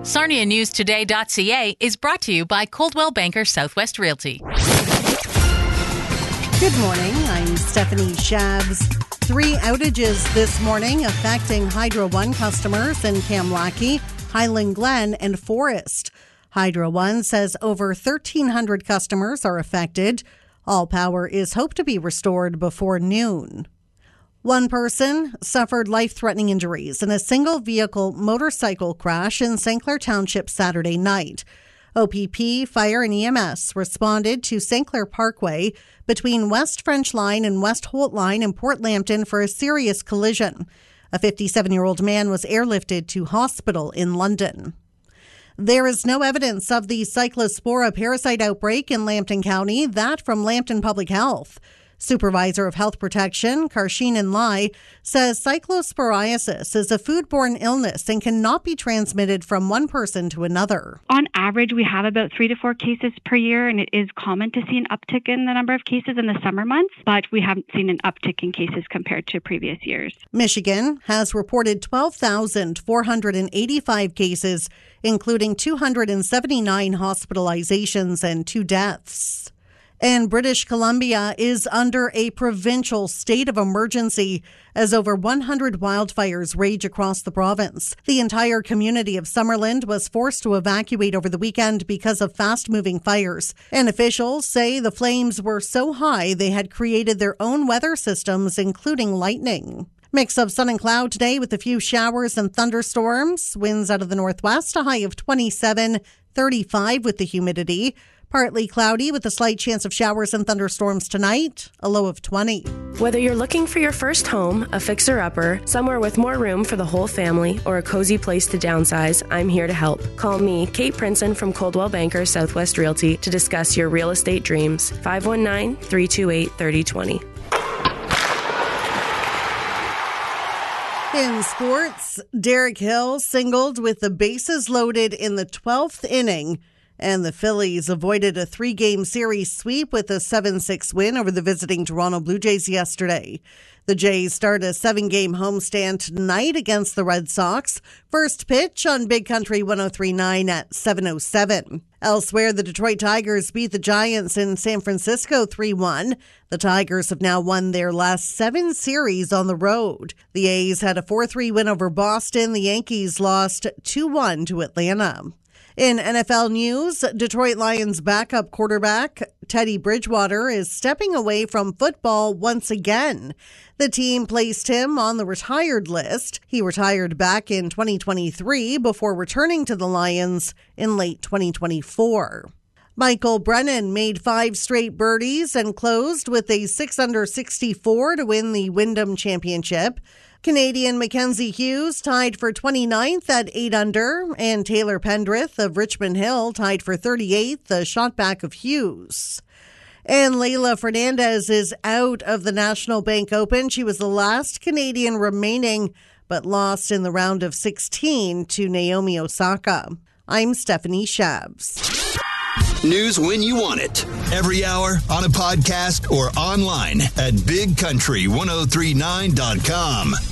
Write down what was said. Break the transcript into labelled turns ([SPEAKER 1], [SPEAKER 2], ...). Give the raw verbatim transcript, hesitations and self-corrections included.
[SPEAKER 1] Sarnia News Today dot C A is brought to you by Coldwell Banker Southwest Realty.
[SPEAKER 2] Good morning. I'm Stephanie Shabs. Three outages this morning affecting Hydro One customers in Kamlaki, Highland Glen, and Forest. Hydro One says over thirteen hundred customers are affected. All power is hoped to be restored before noon. One person suffered life-threatening injuries in a single-vehicle motorcycle crash in Saint Clair Township Saturday night. O P P, Fire and E M S responded to Saint Clair Parkway between West French Line and West Holt Line in Port Lambton for a serious collision. A fifty-seven-year-old man was airlifted to hospital in London. There is no evidence of the Cyclospora parasite outbreak in Lambton County, that from Lambton Public Health. Supervisor of Health Protection, Karsheenan Lai, says cyclosporiasis is a foodborne illness and cannot be transmitted from one person to another.
[SPEAKER 3] On average, we have about three to four cases per year, and it is common to see an uptick in the number of cases in the summer months, but we haven't seen an uptick in cases compared to previous years.
[SPEAKER 2] Michigan has reported twelve thousand four hundred eighty-five cases, including two hundred seventy-nine hospitalizations and two deaths. And British Columbia is under a provincial state of emergency as over one hundred wildfires rage across the province. The entire community of Summerland was forced to evacuate over the weekend because of fast-moving fires. And officials say the flames were so high they had created their own weather systems, including lightning. Mix of sun and cloud today with a few showers and thunderstorms. Winds out of the northwest, a high of twenty-seven, thirty-five with the humidity. Partly cloudy with a slight chance of showers and thunderstorms tonight, a low of twenty.
[SPEAKER 4] Whether you're looking for your first home, a fixer-upper, somewhere with more room for the whole family, or a cozy place to downsize, I'm here to help. Call me, Kate Princeton from Coldwell Banker Southwest Realty, to discuss your real estate dreams. five one nine, three two eight, three oh two oh.
[SPEAKER 2] In sports, Derek Hill singled with the bases loaded in the twelfth inning, and the Phillies avoided a three-game series sweep with a seven six win over the visiting Toronto Blue Jays yesterday. The Jays start a seven-game homestand tonight against the Red Sox. First pitch on Big Country one oh three point nine at seven oh seven. Elsewhere, the Detroit Tigers beat the Giants in San Francisco three one. The Tigers have now won their last seven series on the road. The A's had a four three win over Boston. The Yankees lost two one to Atlanta. In N F L news, Detroit Lions backup quarterback Teddy Bridgewater is stepping away from football once again. The team placed him on the retired list. He retired back in twenty twenty-three before returning to the Lions in late twenty twenty-four. Michael Brennan made five straight birdies and closed with a six under sixty-four to win the Wyndham Championship. Canadian Mackenzie Hughes tied for twenty-ninth at eight under, and Taylor Pendrith of Richmond Hill tied for thirty-eighth, a shot back of Hughes. And Leylah Fernandez is out of the National Bank Open. She was the last Canadian remaining, but lost in the round of sixteen to Naomi Osaka. I'm Stephanie Shabs.
[SPEAKER 5] News when you want it. Every hour, on a podcast, or online at big country ten thirty-nine dot com.